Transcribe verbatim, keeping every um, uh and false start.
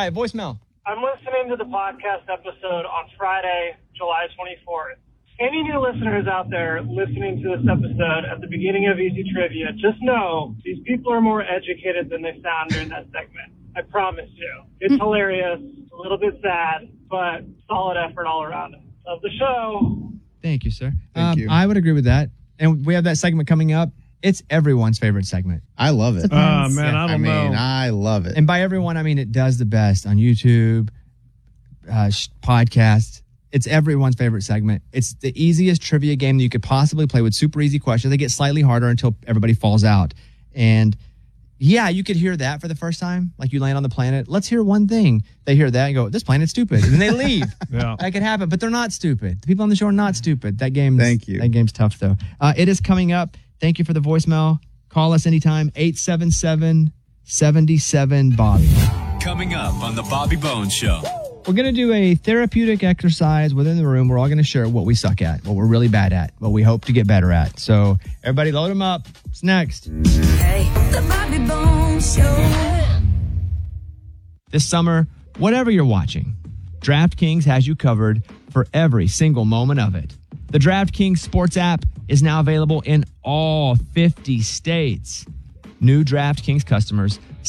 right, voicemail. I'm listening to the podcast episode on Friday, July twenty-fourth. Any new listeners out there listening to this episode at the beginning of Easy Trivia, just know these people are more educated than they sound during that segment. I promise you. It's hilarious, a little bit sad, but solid effort all around. Love the show. Thank you, sir. Thank um, you. I would agree with that. And we have that segment coming up. It's everyone's favorite segment. I love it. Oh, man, I I don't mean, know. I love it. And by everyone, I mean it does the best on YouTube, uh, sh- podcasts. It's everyone's favorite segment. It's the easiest trivia game that you could possibly play with super easy questions. They get slightly harder until everybody falls out. And yeah, you could hear that for the first time, like you land on the planet. Let's hear one thing. They hear that and go, this planet's stupid. And then they leave. Yeah. That could happen, but they're not stupid. The people on the show are not stupid. That game. Thank you. That game's tough, though. Uh, it is coming up. Thank you for the voicemail. Call us anytime, eight seven seven, seven seven, Bobby. Coming up on the Bobby Bones Show. We're going to do a therapeutic exercise within the room. We're all going to share what we suck at, what we're really bad at, what we hope to get better at. So everybody load them up. It's next. Hey, the Bobby Bones Show. This summer, whatever you're watching, DraftKings has you covered for every single moment of it. The DraftKings Sports app is now available in all fifty states. New DraftKings customers